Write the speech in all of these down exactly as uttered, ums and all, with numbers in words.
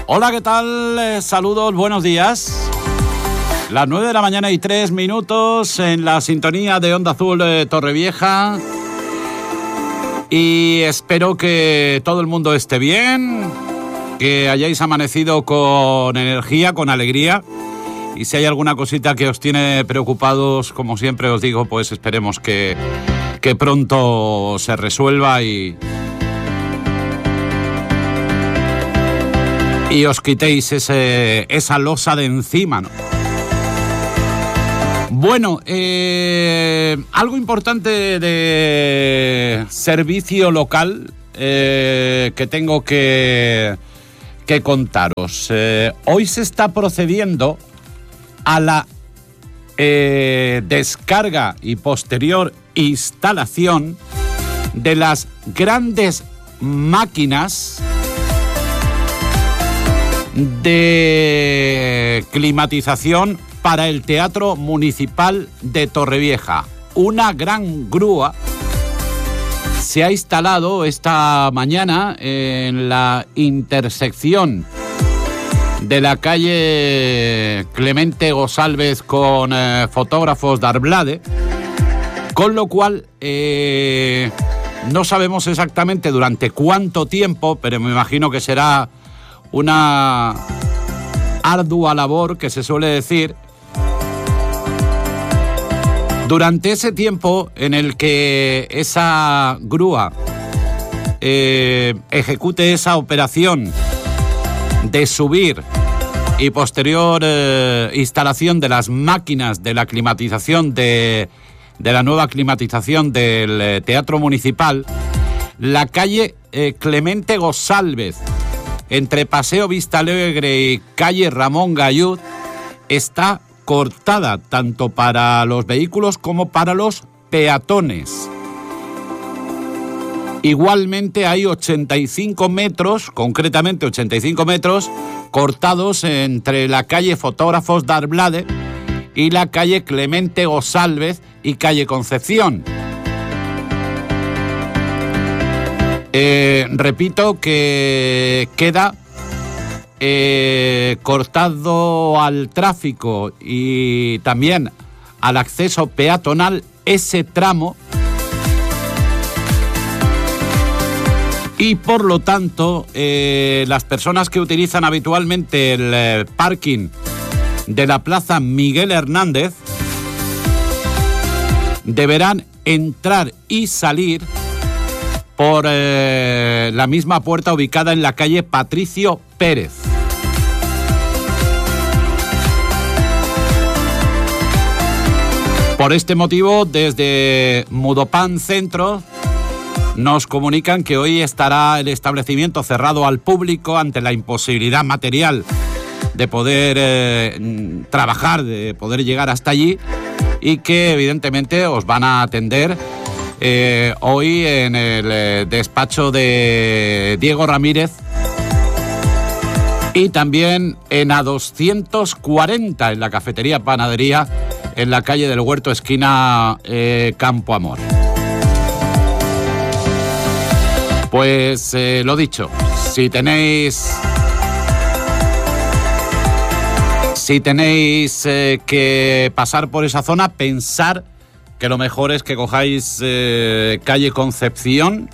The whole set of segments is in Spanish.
Hola, ¿qué tal? Eh, saludos, buenos días. Las nueve de la mañana y tres minutos en la sintonía de Onda Azul de Torrevieja. Y espero que todo el mundo esté bien, que hayáis amanecido con energía, con alegría. Y si hay alguna cosita que os tiene preocupados, como siempre os digo, pues esperemos que, que pronto se resuelva y... y os quitéis ese, esa losa de encima, ¿no? Bueno, eh, algo importante de servicio local eh, que tengo que, que contaros. Eh, hoy se está procediendo a la eh, descarga y posterior instalación de las grandes máquinas de climatización para el Teatro Municipal de Torrevieja. Una gran grúa se ha instalado esta mañana en la intersección de la calle Clemente González con eh, Fotógrafos de Arblade, con lo cual eh, no sabemos exactamente durante cuánto tiempo, pero me imagino que será una ardua labor, que se suele decir, durante ese tiempo en el que esa grúa eh, ejecute esa operación de subir y posterior eh, instalación de las máquinas de la climatización de, de la nueva climatización del eh, Teatro Municipal, la calle eh, Clemente González, entre Paseo Vistalegre y calle Ramón Gallud, está cortada tanto para los vehículos como para los peatones. Igualmente hay ochenta y cinco metros, concretamente ochenta y cinco metros, cortados entre la calle Fotógrafos de Arblade y la calle Clemente González y calle Concepción. Eh, repito que queda eh, cortado al tráfico y también al acceso peatonal ese tramo, y por lo tanto eh, las personas que utilizan habitualmente el eh, parking de la Plaza Miguel Hernández deberán entrar y salir por eh, la misma puerta ubicada en la calle Patricio Pérez. Por este motivo, desde Mudopan Centro nos comunican que hoy estará el establecimiento cerrado al público ante la imposibilidad material de poder eh, trabajar, de poder llegar hasta allí, y que evidentemente os van a atender Eh, hoy en el eh, despacho de Diego Ramírez y también en A doscientos cuarenta en la cafetería Panadería en la calle del Huerto esquina eh, Campo Amor. Pues eh, lo dicho, si tenéis si tenéis eh, que pasar por esa zona, pensar que lo mejor es que cojáis eh, calle Concepción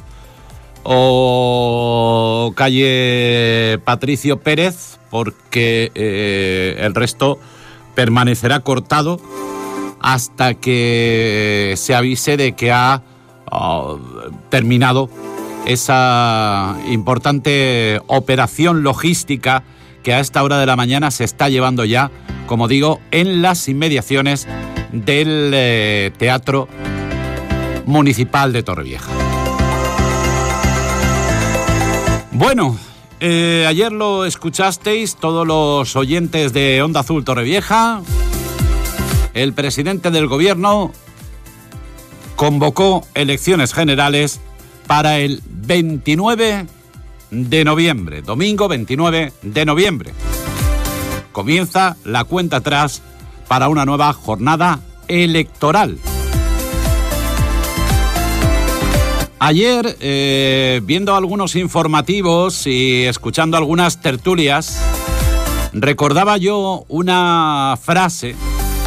o calle Patricio Pérez, porque eh, el resto permanecerá cortado hasta que se avise de que ha oh, terminado esa importante operación logística que a esta hora de la mañana se está llevando ya, como digo, en las inmediaciones del eh, Teatro Municipal de Torrevieja. Bueno, eh, ayer lo escuchasteis todos los oyentes de Onda Azul Torrevieja. El presidente del gobierno convocó elecciones generales para el veintinueve de noviembre, domingo veintinueve de noviembre. Comienza la cuenta atrás para una nueva jornada electoral. Ayer, eh, viendo algunos informativos y escuchando algunas tertulias, recordaba yo una frase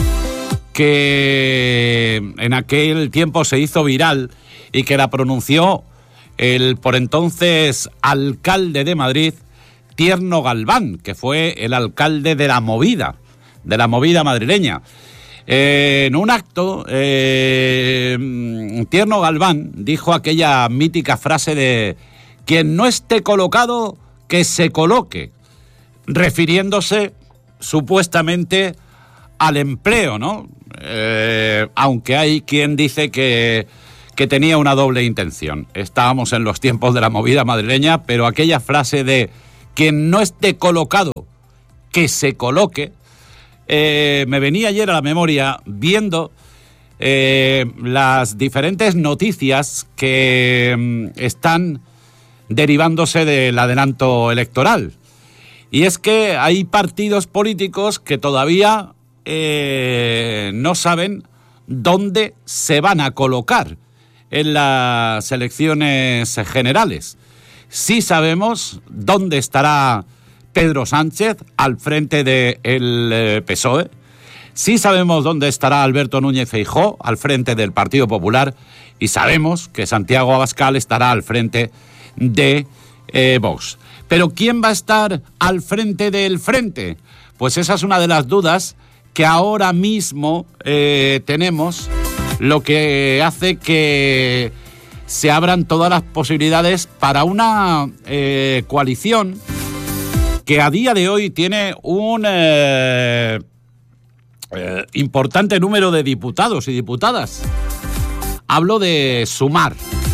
que en aquel tiempo se hizo viral y que la pronunció el por entonces alcalde de Madrid, Tierno Galván, que fue el alcalde de la movida, de la movida madrileña. Eh, en un acto, eh, Tierno Galván dijo aquella mítica frase de quien no esté colocado, que se coloque, refiriéndose supuestamente al empleo, ¿no? Eh, aunque hay quien dice que, que tenía una doble intención. Estábamos en los tiempos de la movida madrileña, pero aquella frase de quien no esté colocado, que se coloque, eh, me venía ayer a la memoria viendo eh, las diferentes noticias que mm, están derivándose del adelanto electoral. Y es que hay partidos políticos que todavía eh, no saben dónde se van a colocar en las elecciones generales. Sí sabemos dónde estará Pedro Sánchez al frente del eh, P S O E. Sí sabemos dónde estará Alberto Núñez Feijóo al frente del Partido Popular. Y sabemos que Santiago Abascal estará al frente de eh, Vox. Pero ¿quién va a estar al frente del frente? Pues esa es una de las dudas que ahora mismo eh, tenemos, lo que hace que se abran todas las posibilidades para una eh, coalición que a día de hoy tiene un eh, eh, importante número de diputados y diputadas. Hablo de Sumar.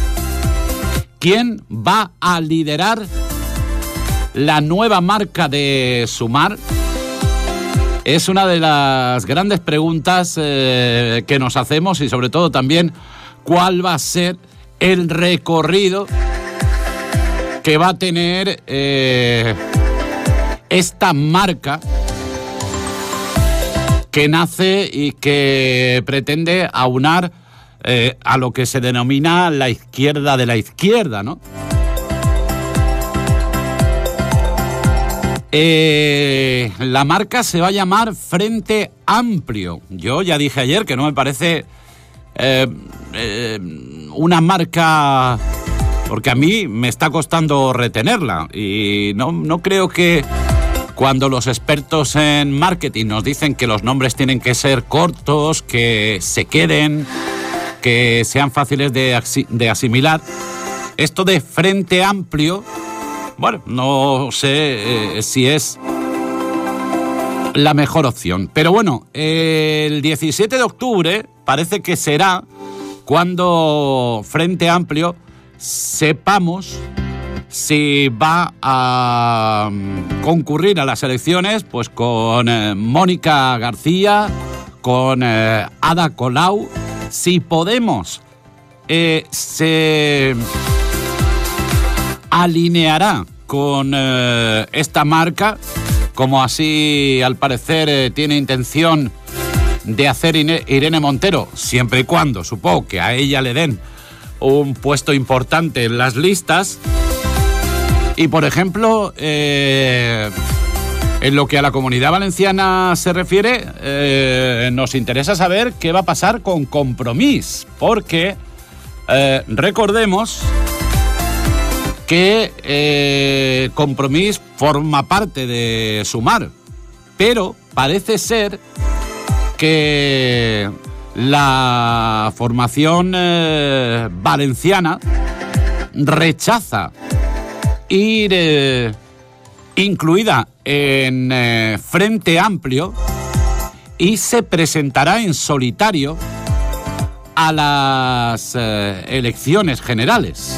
¿Quién va a liderar la nueva marca de Sumar? Es una de las grandes preguntas eh, que nos hacemos, y sobre todo también cuál va a ser el recorrido que va a tener eh, esta marca que nace y que pretende aunar eh, a lo que se denomina la izquierda de la izquierda, ¿no? Eh, la marca se va a llamar Frente Amplio. Yo ya dije ayer que no me parece eh, eh, una marca, porque a mí me está costando retenerla, y no, no creo que cuando los expertos en marketing nos dicen que los nombres tienen que ser cortos, que se queden, que sean fáciles de, de asimilar, esto de Frente Amplio, bueno, no sé eh, si es la mejor opción. Pero bueno, eh, el diecisiete de octubre parece que será cuando Frente Amplio sepamos si va a concurrir a las elecciones pues con eh, Mónica García, con eh, Ada Colau, si Podemos eh, se alineará con eh, esta marca, como así al parecer eh, tiene intención de hacer Irene Montero, siempre y cuando, supongo, que a ella le den un puesto importante en las listas. Y por ejemplo, eh, en lo que a la Comunidad Valenciana se refiere, eh, nos interesa saber qué va a pasar con Compromís, porque eh, recordemos que eh, Compromís forma parte de Sumar, pero parece ser que la formación eh, valenciana rechaza ir eh, incluida en eh, Frente Amplio y se presentará en solitario a las eh, elecciones generales.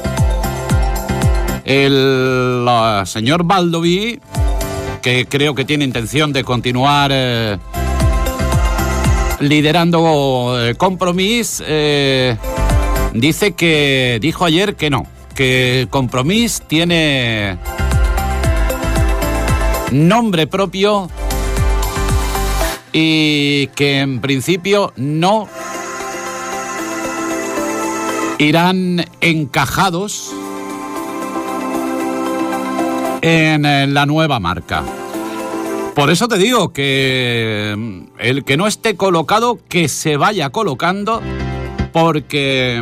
El uh, señor Baldoví, que creo que tiene intención de continuar eh, liderando eh, Compromís, eh, dice que dijo ayer que no, que Compromís tiene nombre propio y que en principio no irán encajados en la nueva marca. Por eso te digo que el que no esté colocado, que se vaya colocando, porque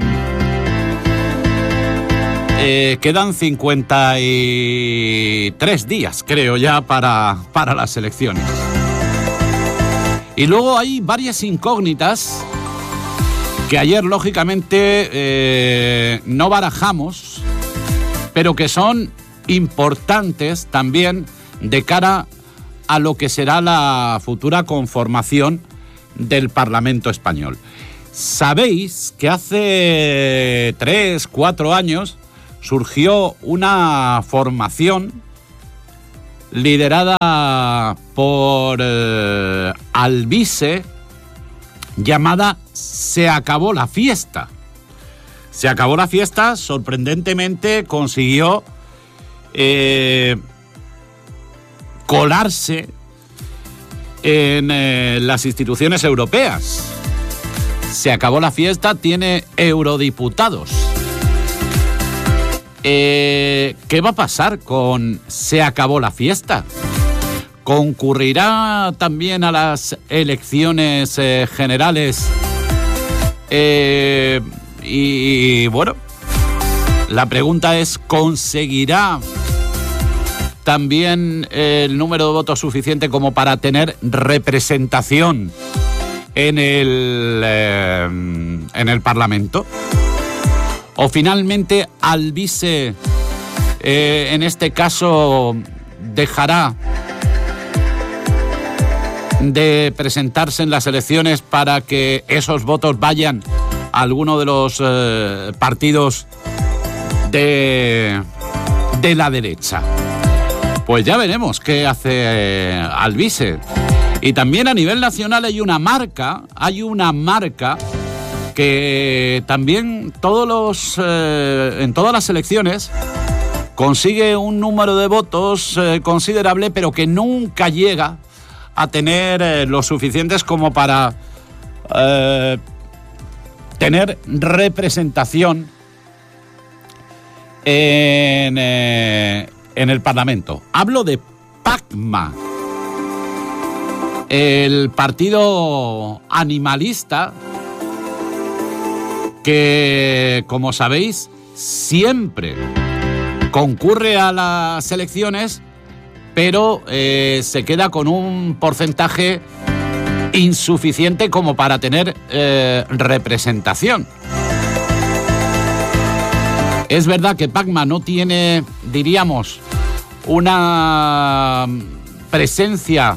eh, quedan cincuenta y tres días, creo ya, para, para las elecciones. Y luego hay varias incógnitas que ayer, lógicamente, eh, no barajamos, pero que son importantes también de cara a lo que será la futura conformación del Parlamento español. Sabéis que hace tres, cuatro años surgió una formación liderada por eh, Alvise, llamada Se acabó la fiesta. Se acabó la fiesta, sorprendentemente consiguió eh, colarse en eh, las instituciones europeas. Se acabó la fiesta, tiene eurodiputados. Eh, ¿Qué va a pasar con Se acabó la fiesta? ¿Concurrirá también a las elecciones eh, generales? Eh, y, y bueno, la pregunta es, ¿conseguirá también el número de votos suficiente como para tener representación en el, eh, en el Parlamento? ¿O finalmente Alvise, eh, en este caso, dejará de presentarse en las elecciones para que esos votos vayan a alguno de los eh, partidos de, de la derecha? Pues ya veremos qué hace eh, Alvise. Y también a nivel nacional hay una marca, hay una marca que también todos los, eh, en todas las elecciones consigue un número de votos eh, considerable, pero que nunca llega a tener eh, lo suficientes como para eh, tener representación en, eh, en el Parlamento. Hablo de PACMA, el partido animalista que, como sabéis, siempre concurre a las elecciones, pero eh, se queda con un porcentaje insuficiente como para tener eh, representación. Es verdad que PACMA no tiene, diríamos, una presencia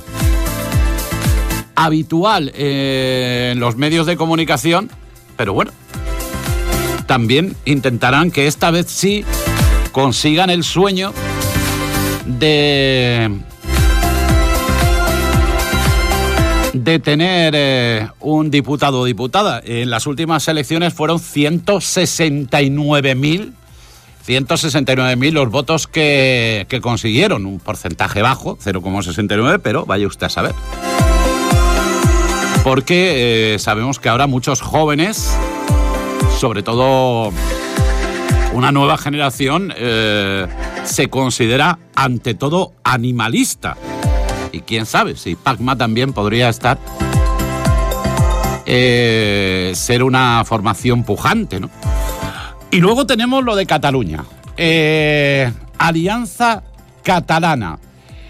habitual eh, en los medios de comunicación, pero bueno, también intentarán que esta vez sí consigan el sueño de, de tener eh, un diputado o diputada. En las últimas elecciones fueron ciento sesenta y nueve mil los votos que, que consiguieron, un porcentaje bajo, cero coma sesenta y nueve, pero vaya usted a saber. Porque eh, sabemos que ahora muchos jóvenes, sobre todo una nueva generación, eh, se considera ante todo animalista. Y quién sabe si PACMA también podría estar eh, ser una formación pujante, ¿no? Y luego tenemos lo de Cataluña, eh, Alianza Catalana.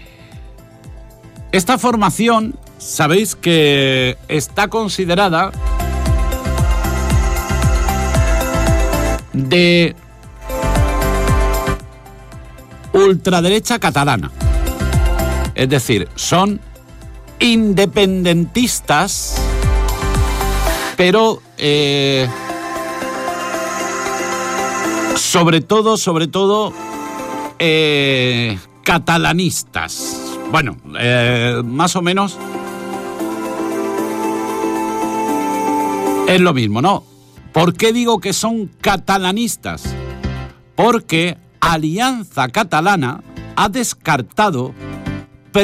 Esta formación, sabéis que está considerada de ultraderecha catalana. Es decir, son independentistas, pero eh, sobre todo, sobre todo, eh, catalanistas. Bueno, eh, más o menos es lo mismo, ¿no? ¿Por qué digo que son catalanistas? Porque Alianza Catalana ha descartado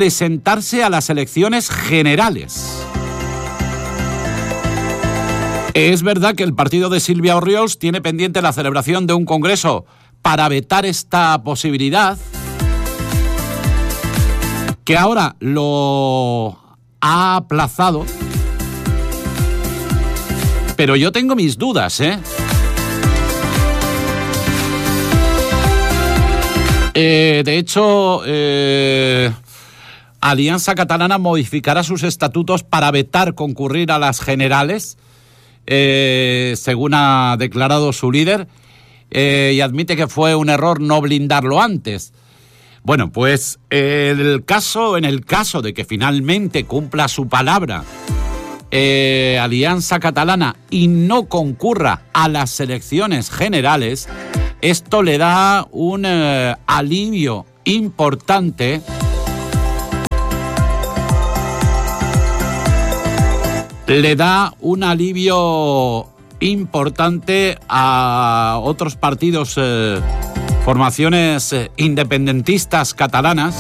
presentarse a las elecciones generales. Es verdad que el partido de Sílvia Orriols tiene pendiente la celebración de un congreso para vetar esta posibilidad, que ahora lo ha aplazado, pero yo tengo mis dudas, ¿eh? Eh, de hecho, eh, Alianza Catalana modificará sus estatutos para vetar concurrir a las generales, eh, según ha declarado su líder, eh, y admite que fue un error no blindarlo antes. Bueno, pues el caso, en el caso de que finalmente cumpla su palabra eh, Alianza Catalana y no concurra a las elecciones generales, esto le da un eh, alivio importante le da un alivio importante a otros partidos, eh, formaciones eh, independentistas catalanas,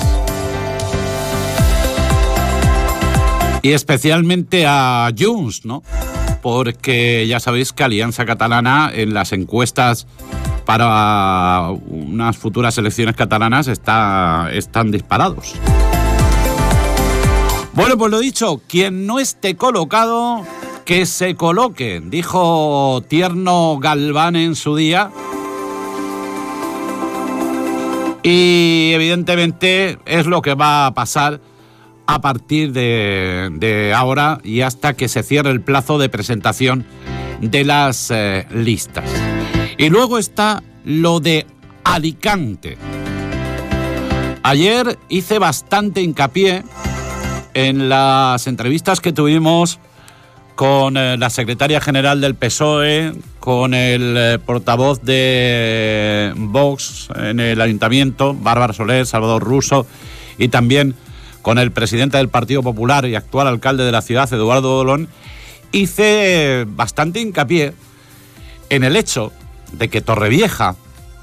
y especialmente a Junts, ¿no? Porque ya sabéis que Alianza Catalana en las encuestas para unas futuras elecciones catalanas está, están disparados. Bueno, pues lo dicho, quien no esté colocado, que se coloque, dijo Tierno Galván en su día. Y evidentemente es lo que va a pasar a partir de, de ahora y hasta que se cierre el plazo de presentación de las eh, listas. Y luego está lo de Alicante. Ayer hice bastante hincapié en las entrevistas que tuvimos con eh, la secretaria general del P S O E, con el eh, portavoz de Vox en el Ayuntamiento, Bárbara Soler, Salvador Russo, y también con el presidente del Partido Popular y actual alcalde de la ciudad, Eduardo Dolón. Hice bastante hincapié en el hecho de que Torrevieja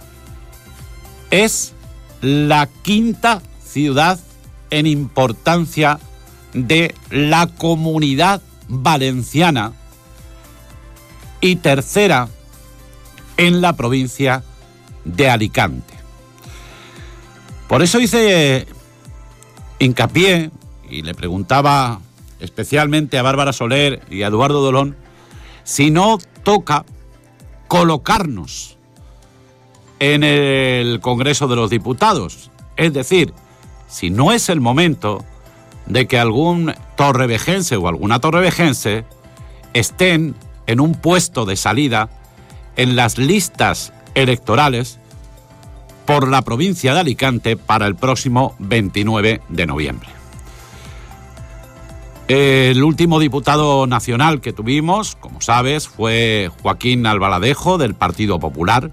es la quinta ciudad en importancia de la Comunidad Valenciana y tercera en la provincia de Alicante. Por eso hice hincapié y le preguntaba especialmente a Bárbara Soler y a Eduardo Dolón si no toca colocarnos en el Congreso de los Diputados. Es decir, si no es el momento de que algún torrevejense o alguna torrevejense estén en un puesto de salida en las listas electorales por la provincia de Alicante para el próximo veintinueve de noviembre. El último diputado nacional que tuvimos, como sabes, fue Joaquín Albaladejo, del Partido Popular.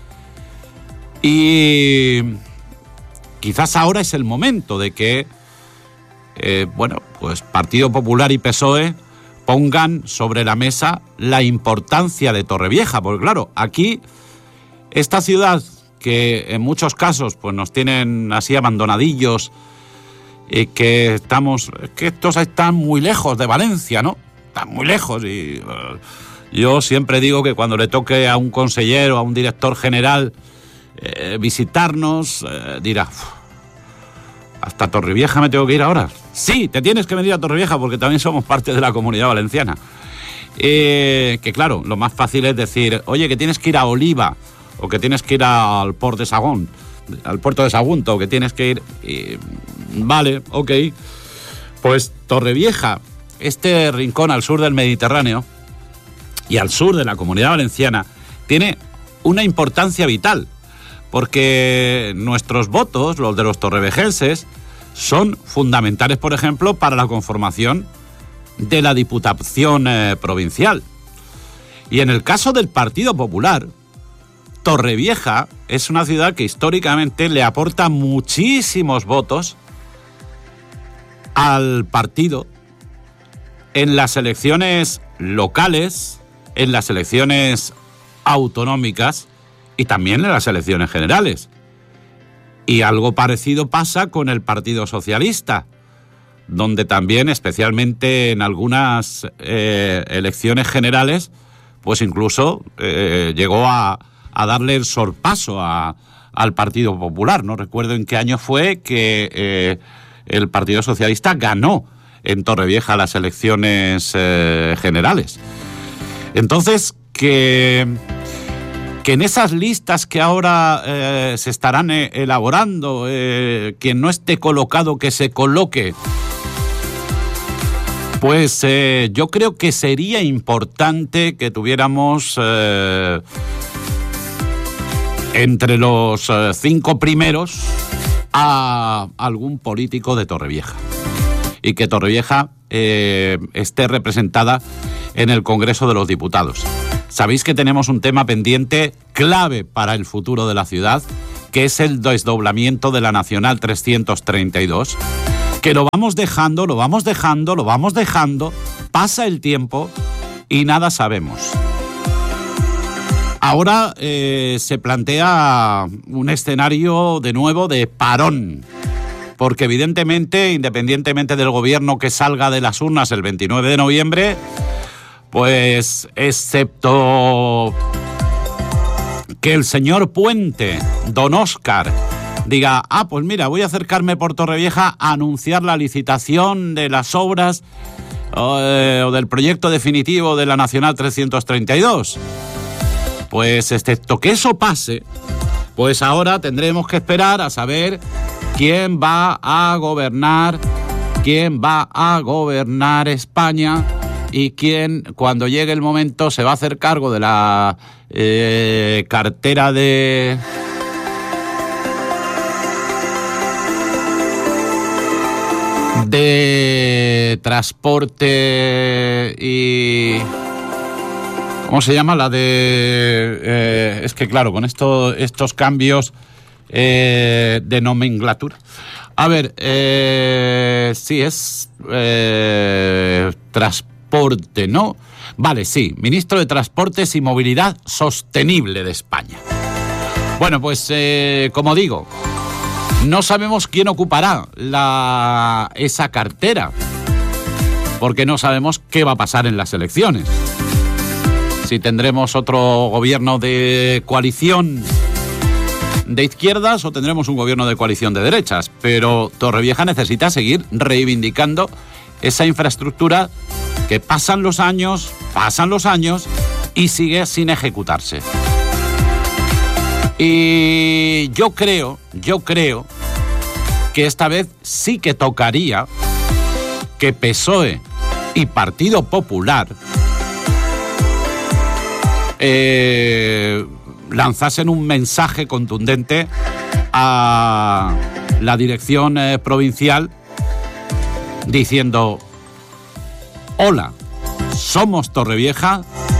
Y quizás ahora es el momento de que, eh, bueno, pues Partido Popular y P S O E pongan sobre la mesa la importancia de Torrevieja, porque claro, aquí, esta ciudad que en muchos casos pues nos tienen así abandonadillos, y que estamos, que estos están muy lejos de Valencia, ¿no? Están muy lejos y uh, yo siempre digo que cuando le toque a un consejero, a un director general eh, visitarnos, eh, dirá, ¿hasta Torrevieja me tengo que ir ahora? Sí, te tienes que venir a Torrevieja porque también somos parte de la Comunidad Valenciana. Eh, que claro, lo más fácil es decir, oye, que tienes que ir a Oliva, o que tienes que ir al Port de Sagún, al puerto de Sagunto, o que tienes que ir... Y, vale, ok. Pues Torrevieja, este rincón al sur del Mediterráneo y al sur de la Comunidad Valenciana, tiene una importancia vital, porque nuestros votos, los de los torrevejenses, son fundamentales, por ejemplo, para la conformación de la Diputación eh, provincial. Y en el caso del Partido Popular, Torrevieja es una ciudad que históricamente le aporta muchísimos votos al partido en las elecciones locales, en las elecciones autonómicas y también en las elecciones generales. Y algo parecido pasa con el Partido Socialista, donde también, especialmente en algunas eh, elecciones generales, pues incluso eh, llegó a, a darle el sorpaso a, al Partido Popular. No recuerdo en qué año fue que eh, el Partido Socialista ganó en Torrevieja las elecciones eh, generales. Entonces, que, que en esas listas que ahora eh, se estarán eh, elaborando, eh, quien no esté colocado que se coloque, pues eh, yo creo que sería importante que tuviéramos eh, entre los eh, cinco primeros a algún político de Torrevieja. Y que Torrevieja eh, esté representada en el Congreso de los Diputados. Sabéis que tenemos un tema pendiente clave para el futuro de la ciudad, que es el desdoblamiento de la Nacional trescientos treinta y dos, que lo vamos dejando, lo vamos dejando, lo vamos dejando, pasa el tiempo y nada sabemos. Ahora eh, se plantea un escenario de nuevo de parón, porque evidentemente, independientemente del gobierno que salga de las urnas el veintinueve de noviembre, pues excepto que el señor Puente, don Óscar, diga, ah, pues mira, voy a acercarme por Torrevieja a anunciar la licitación de las obras o, eh, o del proyecto definitivo de la Nacional trescientos treinta y dos. Pues excepto que eso pase, pues ahora tendremos que esperar a saber quién va a gobernar, quién va a gobernar España y quién, cuando llegue el momento, se va a hacer cargo de la eh, cartera de... de transporte y... ¿Cómo se llama? La de... Eh, es que claro, con esto, estos cambios eh, de nomenclatura. A ver, eh, sí, es eh, transporte, ¿no? Vale, sí, ministro de Transportes y Movilidad Sostenible de España. Bueno, pues eh, como digo, no sabemos quién ocupará la, esa cartera, porque no sabemos qué va a pasar en las elecciones. Si tendremos otro gobierno de coalición de izquierdas o tendremos un gobierno de coalición de derechas. Pero Torrevieja necesita seguir reivindicando esa infraestructura que pasan los años, pasan los años y sigue sin ejecutarse. Y yo creo, yo creo que esta vez sí que tocaría que P S O E y Partido Popular Eh, lanzasen un mensaje contundente a la dirección eh, provincial diciendo: hola, somos Torrevieja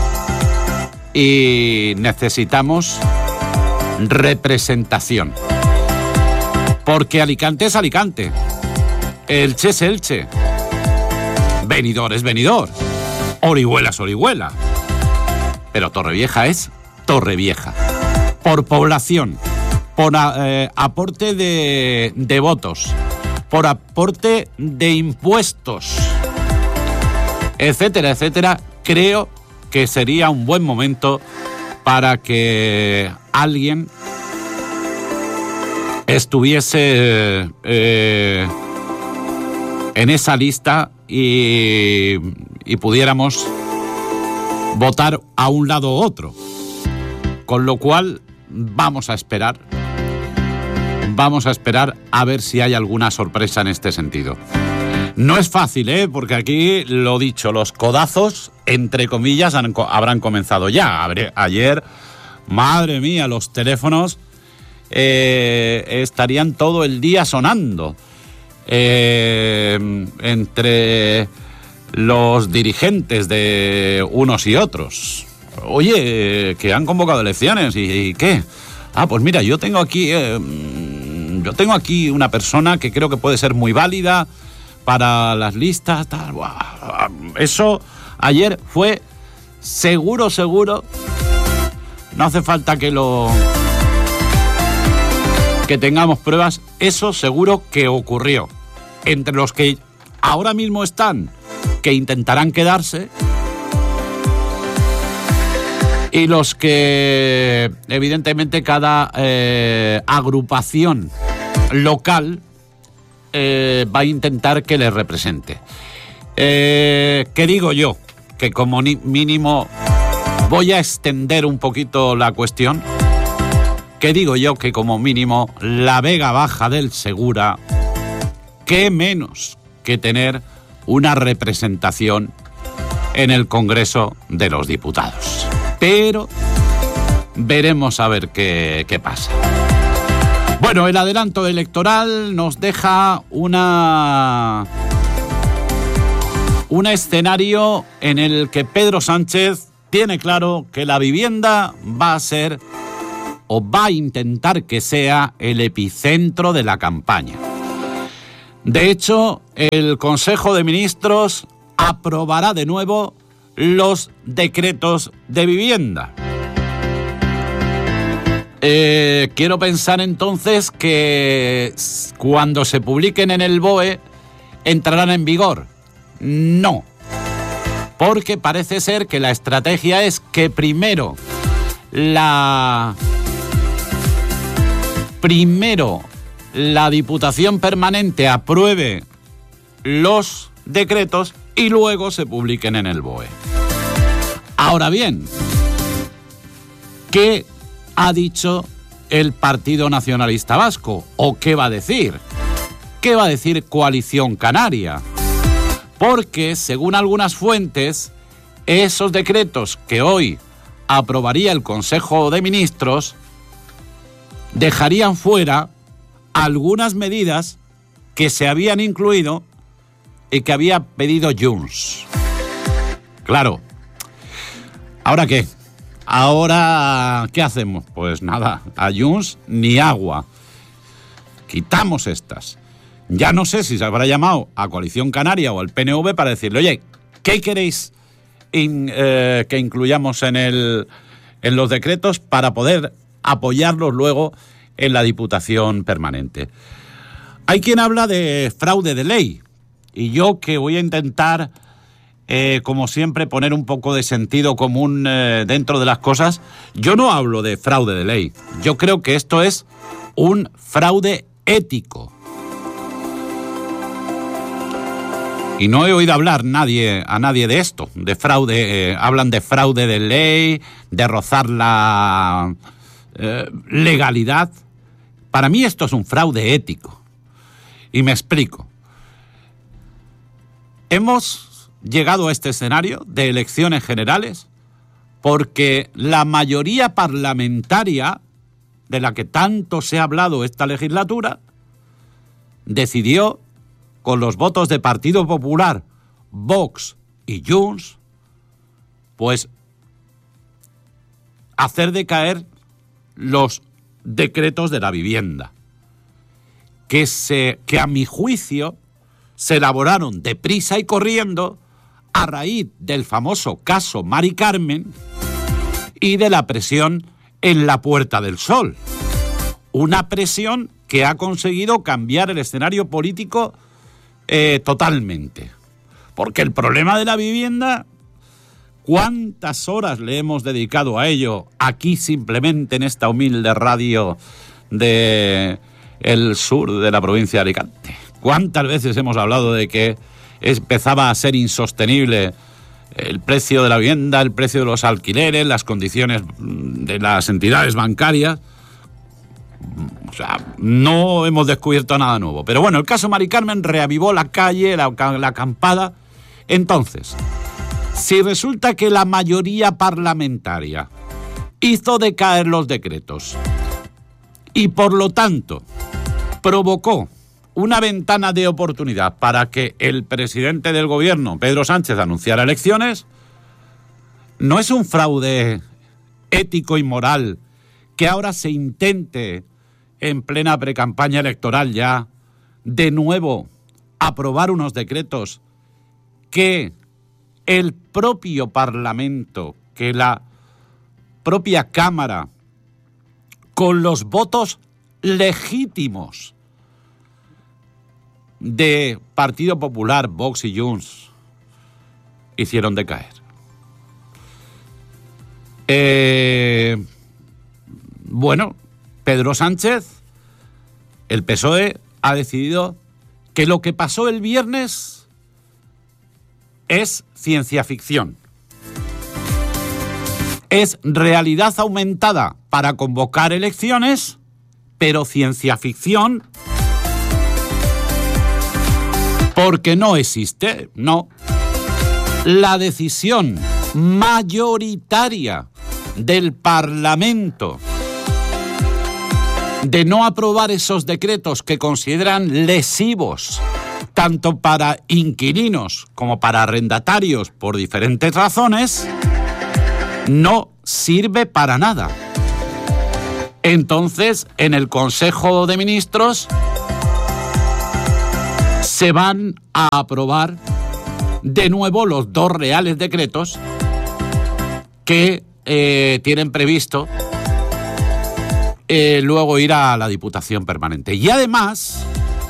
y necesitamos representación, porque Alicante es Alicante, Elche es Elche, Benidorm es Benidorm, Orihuela es Orihuela. Pero Torrevieja es Torrevieja. Por población, por eh, aporte de, de votos, por aporte de impuestos, etcétera, etcétera, creo que sería un buen momento para que alguien estuviese eh, en esa lista y, y pudiéramos votar a un lado u otro. Con lo cual, vamos a esperar. Vamos a esperar a ver si hay alguna sorpresa en este sentido. No es fácil, ¿eh? Porque aquí, lo dicho, los codazos, entre comillas, han, habrán comenzado ya. Ayer, madre mía, los teléfonos eh, estarían todo el día sonando. Eh, entre los dirigentes de unos y otros. Oye, que han convocado elecciones, ¿y, y qué? Ah, pues mira, yo tengo aquí eh, yo tengo aquí una persona que creo que puede ser muy válida para las listas, tal. Buah. Eso ayer fue seguro, seguro. No hace falta que lo que tengamos pruebas. Eso seguro que ocurrió. Entre los que ahora mismo están, que intentarán quedarse, y los que evidentemente cada eh, agrupación local eh, va a intentar que les represente. Eh, ¿Qué digo yo? Que como mínimo voy a extender un poquito la cuestión. ¿Qué digo yo? Que como mínimo la Vega Baja del Segura, qué menos que tener una representación en el Congreso de los Diputados. Pero veremos a ver qué, qué pasa. Bueno, el adelanto electoral nos deja una, un escenario en el que Pedro Sánchez tiene claro que la vivienda va a ser o va a intentar que sea el epicentro de la campaña. De hecho, el Consejo de Ministros aprobará de nuevo los decretos de vivienda. Eh, quiero pensar entonces que cuando se publiquen en el B O E entrarán en vigor. No, porque parece ser que la estrategia es que primero la primero la Diputación Permanente apruebe los decretos y luego se publiquen en el B O E. Ahora bien, ¿qué ha dicho el Partido Nacionalista Vasco? ¿O qué va a decir? ¿Qué va a decir Coalición Canaria? Porque, según algunas fuentes, esos decretos que hoy aprobaría el Consejo de Ministros dejarían fuera algunas medidas que se habían incluido y que había pedido Junts. Claro. ¿Ahora qué? Ahora, ¿qué hacemos? Pues nada, a Junts ni agua. Quitamos estas. Ya no sé si se habrá llamado a Coalición Canaria o al P N V para decirle, oye, ¿qué queréis in, eh, que incluyamos en, el, en los decretos para poder apoyarlos luego en la Diputación Permanente? Hay quien habla de fraude de ley, y yo que voy a intentar, eh, como siempre, poner un poco de sentido común eh, dentro de las cosas. Yo no hablo de fraude de ley, yo creo que esto es un fraude ético. Y no he oído hablar nadie, a nadie de esto, de fraude. Eh, hablan de fraude de ley, de rozar la eh, legalidad. Para mí esto es un fraude ético. Y me explico. Hemos llegado a este escenario de elecciones generales porque la mayoría parlamentaria, de la que tanto se ha hablado esta legislatura, decidió, con los votos de Partido Popular, Vox y Junts, pues hacer decaer los decretos de la vivienda, que, se, que a mi juicio se elaboraron deprisa y corriendo a raíz del famoso caso Mari Carmen y de la presión en la Puerta del Sol. Una presión que ha conseguido cambiar el escenario político Eh, totalmente. Porque el problema de la vivienda, ¿cuántas horas le hemos dedicado a ello aquí simplemente en esta humilde radio de el sur de la provincia de Alicante? ¿Cuántas veces hemos hablado de que empezaba a ser insostenible el precio de la vivienda, el precio de los alquileres, las condiciones de las entidades bancarias? O sea, no hemos descubierto nada nuevo. Pero bueno, el caso Mari Carmen reavivó la calle, la, la acampada. Entonces, si resulta que la mayoría parlamentaria hizo decaer los decretos y por lo tanto provocó una ventana de oportunidad para que el presidente del gobierno, Pedro Sánchez, anunciara elecciones, ¿no es un fraude ético y moral que ahora se intente, en plena precampaña electoral ya, de nuevo aprobar unos decretos que el propio Parlamento, que la propia Cámara, con los votos legítimos de Partido Popular, Vox y Junts, hicieron decaer? Eh, bueno, Pedro Sánchez, el P S O E, ha decidido que lo que pasó el viernes es ciencia ficción. Es realidad aumentada para convocar elecciones, pero ciencia ficción porque no existe, no. La decisión mayoritaria del Parlamento de no aprobar esos decretos que consideran lesivos tanto para inquilinos como para arrendatarios por diferentes razones, no sirve para nada. Entonces, en el Consejo de Ministros se van a aprobar de nuevo los dos reales decretos que eh, tienen previsto eh, luego ir a la Diputación Permanente. Y además,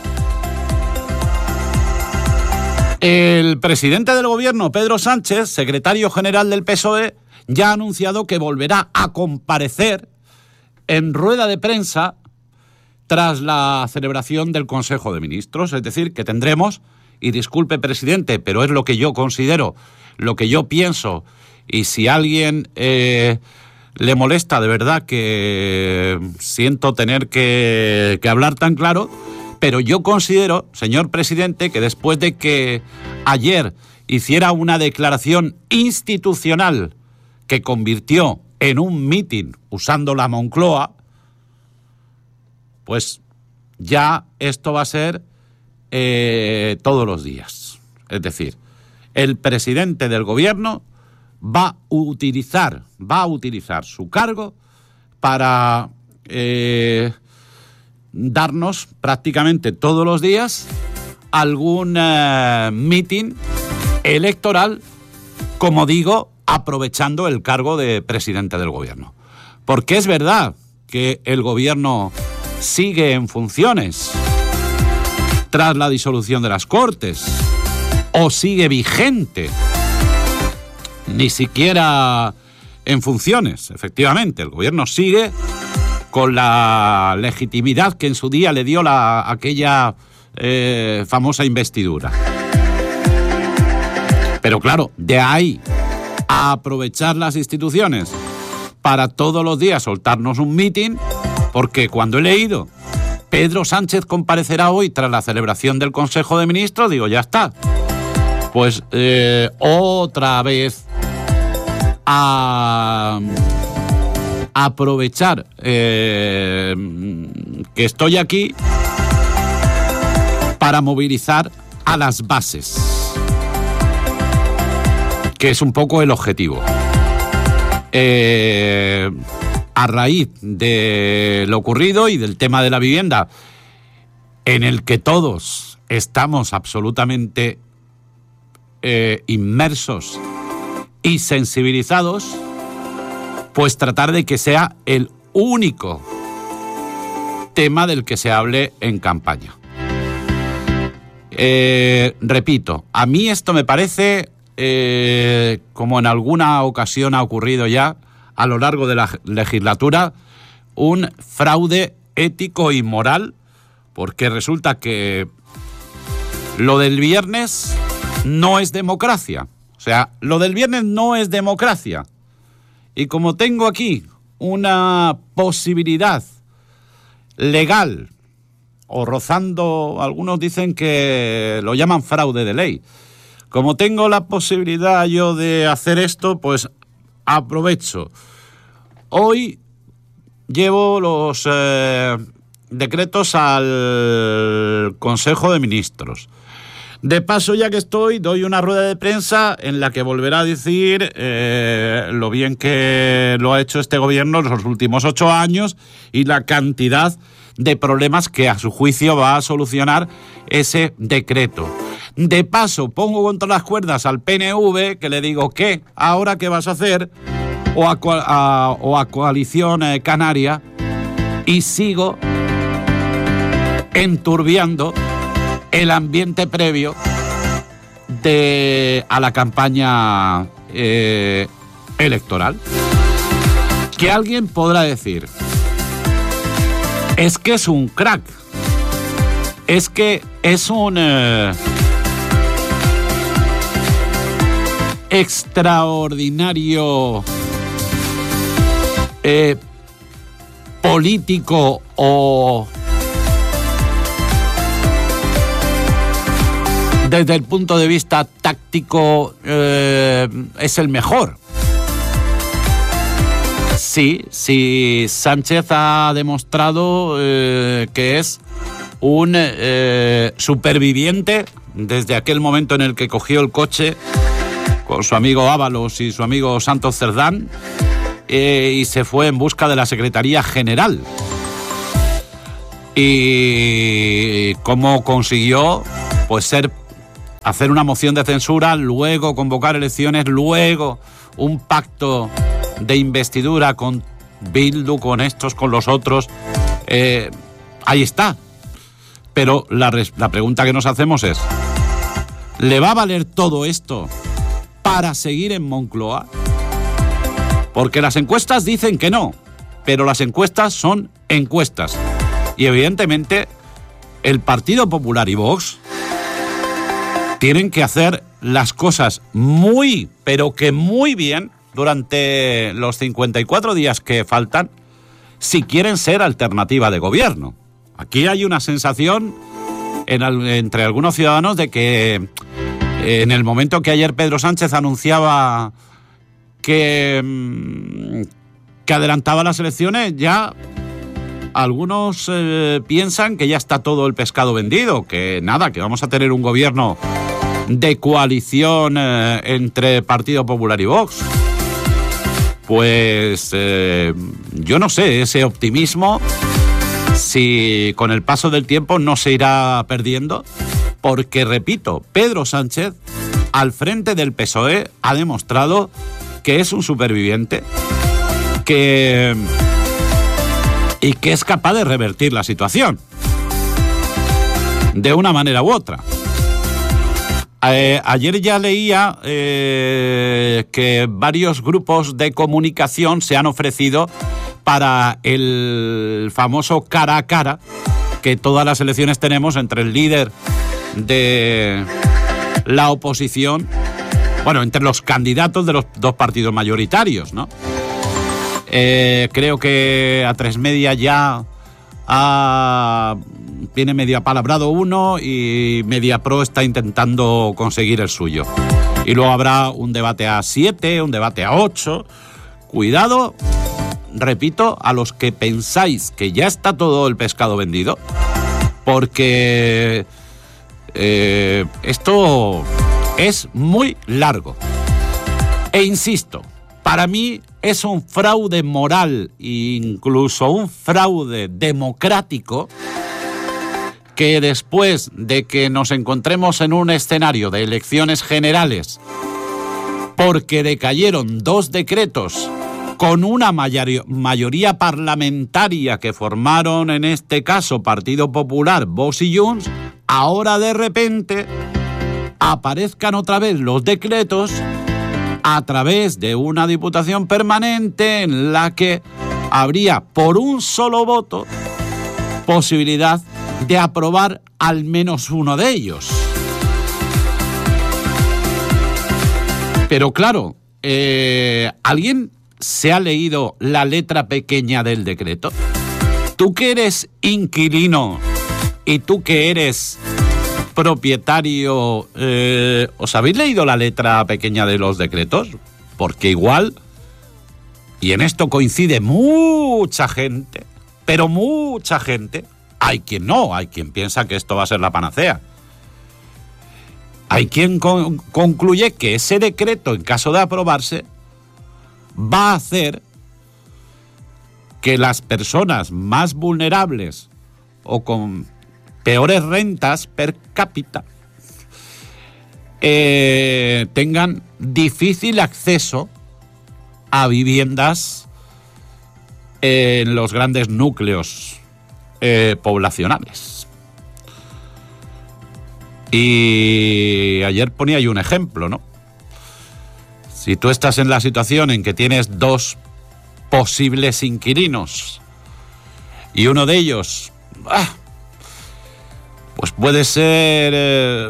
el presidente del Gobierno, Pedro Sánchez, secretario general del P S O E, ya ha anunciado que volverá a comparecer en rueda de prensa tras la celebración del Consejo de Ministros. Es decir, que tendremos, y disculpe, presidente, pero es lo que yo considero, lo que yo pienso, y si a alguien eh, le molesta de verdad que siento tener que, que hablar tan claro, pero yo considero, señor presidente, que después de que ayer hiciera una declaración institucional que convirtió en un mitin usando la Moncloa, pues ya esto va a ser eh, todos los días. Es decir, el presidente del gobierno va a utilizar, va a utilizar su cargo para eh, darnos prácticamente todos los días algún eh, mitin electoral, como digo, aprovechando el cargo de presidente del gobierno. Porque es verdad que el gobierno sigue en funciones tras la disolución de las Cortes, o sigue vigente, ni siquiera en funciones. Efectivamente, el gobierno sigue con la legitimidad que en su día le dio la, aquella eh, famosa investidura. Pero claro, de ahí a aprovechar las instituciones para todos los días soltarnos un mitin, porque cuando he leído Pedro Sánchez comparecerá hoy tras la celebración del Consejo de Ministros, digo, ya está. Pues eh, otra vez a, a aprovechar eh, que estoy aquí para movilizar a las bases, que es un poco el objetivo. Eh, a raíz de lo ocurrido y del tema de la vivienda, en el que todos estamos absolutamente eh, inmersos y sensibilizados, pues tratar de que sea el único tema del que se hable en campaña. Eh, repito, a mí esto me parece, eh, como en alguna ocasión ha ocurrido ya a lo largo de la legislatura, un fraude ético y moral, porque resulta que lo del viernes no es democracia. O sea, lo del viernes no es democracia. Y como tengo aquí una posibilidad legal, o rozando, algunos dicen que lo llaman fraude de ley, como tengo la posibilidad yo de hacer esto, pues aprovecho. Hoy llevo los eh, decretos al Consejo de Ministros. De paso, ya que estoy, doy una rueda de prensa en la que volverá a decir eh, lo bien que lo ha hecho este gobierno en los últimos ocho años y la cantidad de problemas que a su juicio va a solucionar ese decreto. De paso, pongo contra las cuerdas al P N V, que le digo, ¿qué? ¿Ahora qué vas a hacer? O a, a, o a Coalición eh, Canaria, y sigo enturbiando el ambiente previo de, a la campaña eh, electoral. Que alguien podrá decir, es que es un crack, es que es un eh, extraordinario eh, político o desde el punto de vista táctico eh, es el mejor. Sí, sí, Sánchez ha demostrado eh, que es un eh, superviviente desde aquel momento en el que cogió el coche con su amigo Ábalos y su amigo Santos Cerdán eh, y se fue en busca de la Secretaría General. Y cómo consiguió pues ser hacer una moción de censura, luego convocar elecciones, luego un pacto de investidura con Bildu, con estos, con los otros. Eh, ahí está. Pero la, la pregunta que nos hacemos es, ¿le va a valer todo esto para seguir en Moncloa? Porque las encuestas dicen que no, pero las encuestas son encuestas. Y evidentemente el Partido Popular y Vox tienen que hacer las cosas muy, pero que muy bien durante los cincuenta y cuatro días que faltan si quieren ser alternativa de gobierno. Aquí hay una sensación en, entre algunos ciudadanos de que en el momento que ayer Pedro Sánchez anunciaba que, que adelantaba las elecciones, ya algunos eh, piensan que ya está todo el pescado vendido, que nada, que vamos a tener un gobierno de coalición eh, entre Partido Popular y Vox. Pues eh, yo no sé, ese optimismo, si con el paso del tiempo no se irá perdiendo, porque, repito, Pedro Sánchez, al frente del P S O E, ha demostrado que es un superviviente, que, y que es capaz de revertir la situación, de una manera u otra. Eh, ayer ya leía eh, que varios grupos de comunicación se han ofrecido para el famoso cara a cara que todas las elecciones tenemos entre el líder de la oposición, bueno, entre los candidatos de los dos partidos mayoritarios, ¿no? Eh, creo que A Tres Media ya ha... tiene medio apalabrado uno y Mediapro está intentando conseguir el suyo. Y luego habrá un debate a siete, un debate a ocho. Cuidado, repito, a los que pensáis que ya está todo el pescado vendido, porque eh, esto es muy largo. E insisto, para mí es un fraude moral e incluso un fraude democrático que después de que nos encontremos en un escenario de elecciones generales, porque decayeron dos decretos con una mayoría parlamentaria que formaron en este caso Partido Popular, Vox y Junts, ahora de repente aparezcan otra vez los decretos a través de una diputación permanente en la que habría por un solo voto posibilidad de aprobar al menos uno de ellos. Pero claro, eh, ¿alguien se ha leído la letra pequeña del decreto? Tú que eres inquilino y tú que eres propietario, eh, ¿os habéis leído la letra pequeña de los decretos? Porque igual, y en esto coincide mucha gente, pero mucha gente, hay quien no, hay quien piensa que esto va a ser la panacea. Hay quien con, concluye que ese decreto, en caso de aprobarse, va a hacer que las personas más vulnerables o con peores rentas per cápita eh, tengan difícil acceso a viviendas en los grandes núcleos eh, poblacionales. Y ayer ponía yo un ejemplo, ¿no? Si tú estás en la situación en que tienes dos posibles inquilinos. Y uno de ellos, ah, pues puede ser eh,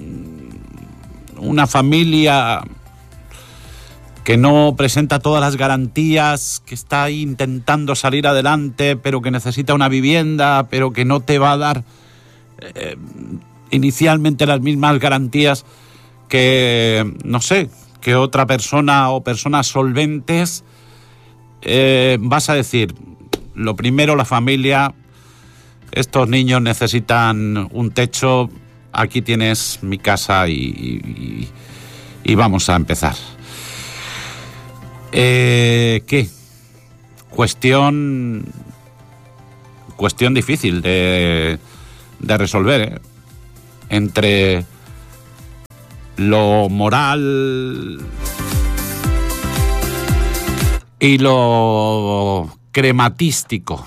una familia que no presenta todas las garantías, que está ahí intentando salir adelante, pero que necesita una vivienda, pero que no te va a dar eh, inicialmente las mismas garantías que, no sé, que otra persona o personas solventes. Eh, vas a decir, lo primero, la familia, estos niños necesitan un techo, aquí tienes mi casa y, y, y vamos a empezar. Eh, ¿Qué? Cuestión, cuestión difícil de, de resolver, ¿eh? Entre lo moral y lo crematístico.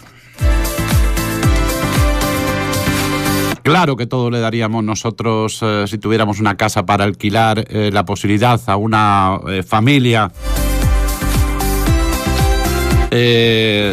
Claro que todo le daríamos nosotros, eh, si tuviéramos una casa para alquilar, eh, la posibilidad a una eh, familia eh,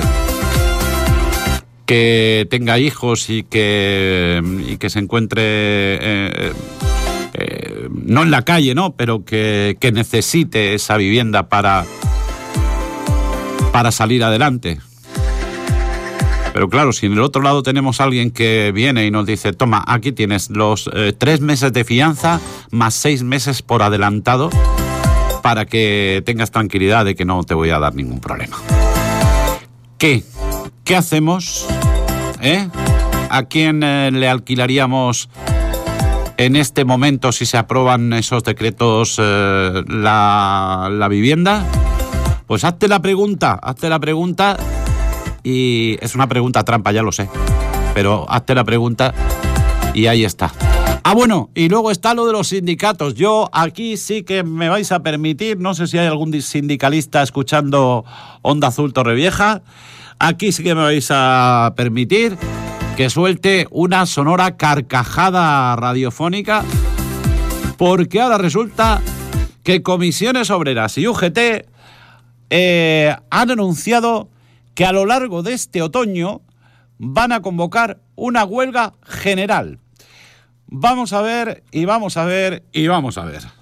que tenga hijos y que, y que se encuentre eh, eh, no en la calle, ¿no? Pero que, que necesite esa vivienda para, para salir adelante. Pero claro, si en el otro lado tenemos a alguien que viene y nos dice, toma, aquí tienes los eh, tres meses de fianza más seis meses por adelantado para que tengas tranquilidad de que no te voy a dar ningún problema. ¿Qué? ¿Qué hacemos? ¿Eh? ¿A quién eh, le alquilaríamos en este momento, si se aprueban esos decretos, eh, la, la vivienda? Pues hazte la pregunta, hazte la pregunta. Y es una pregunta trampa, ya lo sé, pero hazte la pregunta y ahí está. Ah, bueno, y luego está lo de los sindicatos. Yo aquí sí que me vais a permitir, no sé si hay algún sindicalista escuchando Onda Azul Torrevieja, aquí sí que me vais a permitir que suelte una sonora carcajada radiofónica, porque ahora resulta que Comisiones Obreras y U G T eh, han anunciado que a lo largo de este otoño van a convocar una huelga general. Vamos a ver, y vamos a ver, y vamos a ver.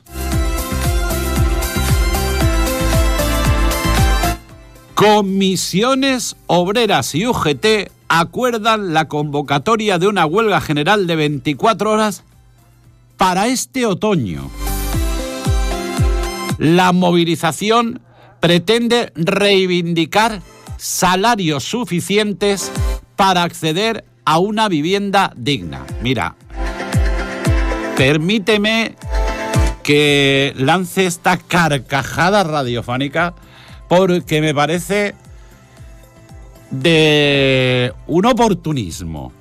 Comisiones Obreras y U G T acuerdan la convocatoria de una huelga general de veinticuatro horas para este otoño. La movilización pretende reivindicar salarios suficientes para acceder a una vivienda digna. Mira, permíteme que lance esta carcajada radiofónica porque me parece de un oportunismo,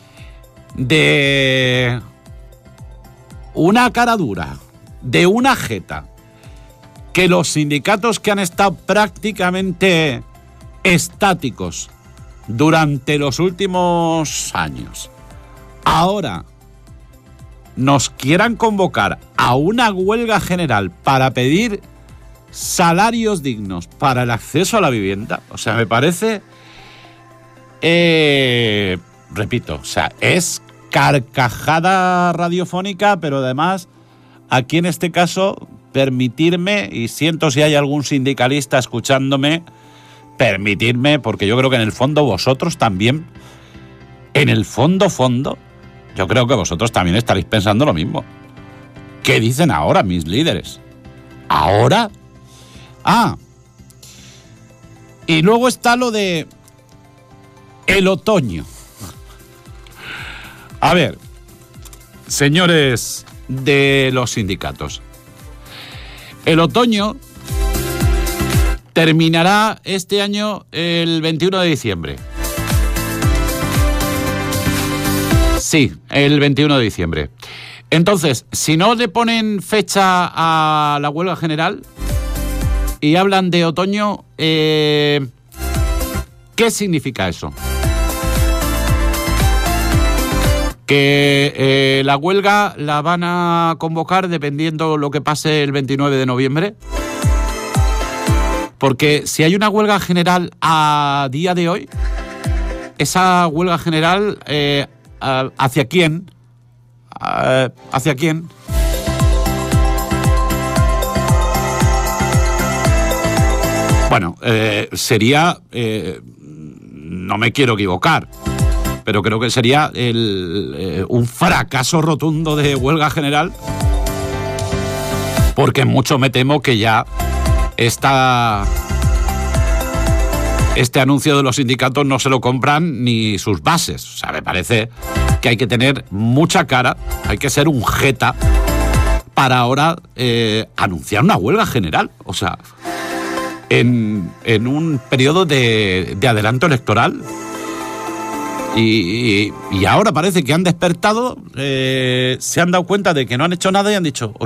de una cara dura, de una jeta, que los sindicatos que han estado prácticamente estáticos durante los últimos años ahora nos quieran convocar a una huelga general para pedir salarios dignos para el acceso a la vivienda. O sea, me parece, eh, repito, o sea, es carcajada radiofónica, pero además, aquí en este caso, permitirme, y siento si hay algún sindicalista escuchándome, permitidme, porque yo creo que en el fondo vosotros también, en el fondo, fondo, yo creo que vosotros también estaréis pensando lo mismo. ¿Qué dicen ahora mis líderes? ¿Ahora? Ah, y luego está lo de el otoño. A ver, señores de los sindicatos, el otoño terminará este año el veintiuno de diciembre. Sí, el veintiuno de diciembre. Entonces, si no le ponen fecha a la huelga general y hablan de otoño, eh, ¿qué significa eso? Que eh, la huelga la van a convocar dependiendo lo que pase el veintinueve de noviembre. Porque si hay una huelga general a día de hoy, esa huelga general, eh, ¿hacia quién? ¿Hacia quién? Bueno, eh, sería, eh, no me quiero equivocar, pero creo que sería el, eh, un fracaso rotundo de huelga general, porque mucho me temo que ya esta, este anuncio de los sindicatos no se lo compran ni sus bases. O sea, me parece que hay que tener mucha cara, hay que ser un jeta para ahora eh, anunciar una huelga general. O sea, en, en un periodo de, de adelanto electoral. Y, y, y ahora parece que han despertado, eh, se han dado cuenta de que no han hecho nada y han dicho...